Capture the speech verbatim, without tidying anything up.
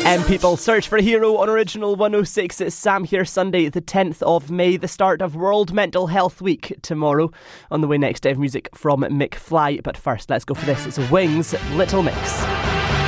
M People, search for a hero on Original one oh six. It's Sam here, Sunday the tenth of May, the start of World Mental Health Week tomorrow. On the way next, day of music from Mick Fly. But first, let's go for this. It's Wings, Little Mix.